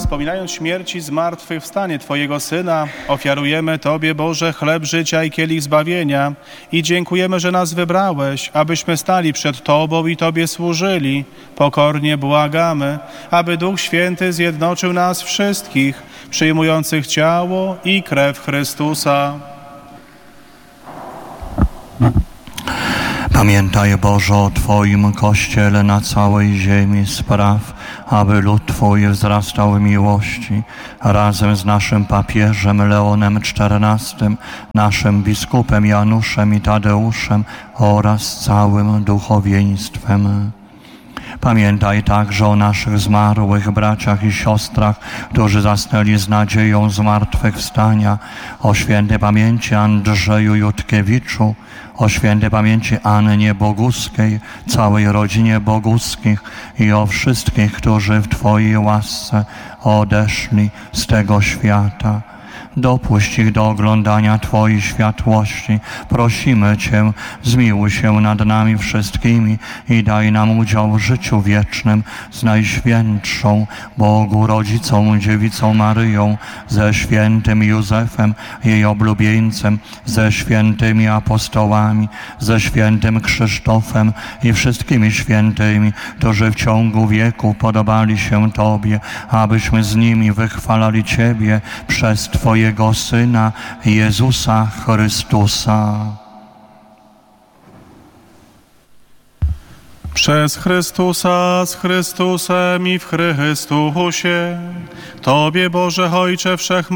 wspominając śmierć i zmartwychwstanie Twojego Syna, ofiarujemy Tobie, Boże, chleb życia i kielich zbawienia i dziękujemy, że nas wybrałeś, abyśmy stali przed Tobą i Tobie służyli. Pokornie błagamy, aby Duch Święty zjednoczył nas wszystkich, przyjmujących ciało i krew Chrystusa. Pamiętaj, Boże, o Twoim Kościele na całej ziemi, spraw, aby lud Twój wzrastał w miłości. Razem z naszym papieżem Leonem XIV, naszym biskupem Januszem i Tadeuszem oraz całym duchowieństwem. Pamiętaj także o naszych zmarłych braciach i siostrach, którzy zasnęli z nadzieją zmartwychwstania, o świętej pamięci Andrzeju Jutkiewiczu, o świętej pamięci Annie Boguskiej, całej rodzinie Boguskich i o wszystkich, którzy w Twojej łasce odeszli z tego świata. Dopuść ich do oglądania Twojej światłości. Prosimy Cię, zmiłuj się nad nami wszystkimi i daj nam udział w życiu wiecznym z Najświętszą Bogu Rodzicą, Dziewicą Maryją, ze świętym Józefem, jej oblubieńcem, ze świętymi apostołami, ze świętym Krzysztofem i wszystkimi świętymi, którzy w ciągu wieku podobali się Tobie, abyśmy z nimi wychwalali Ciebie przez Twojego Syna, Jezusa Chrystusa. Przez Chrystusa, z Chrystusem i w Chrystusie, Tobie, Boże Ojcze Wszechmogący,